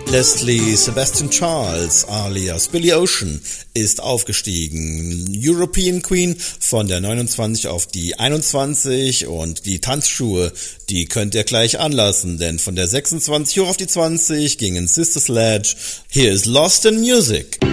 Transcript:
Leslie Sebastian Charles alias Billy Ocean ist aufgestiegen. European Queen von der 29 auf die 21 und die Tanzschuhe, die könnt ihr gleich anlassen, denn von der 26 hoch auf die 20 gingen Sister Sledge. Here is Lost in Music.